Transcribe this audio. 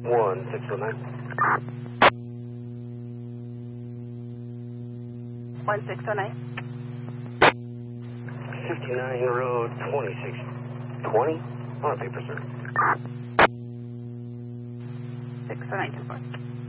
1609. 1609. 59 Road 2620. On paper, sir. 60924.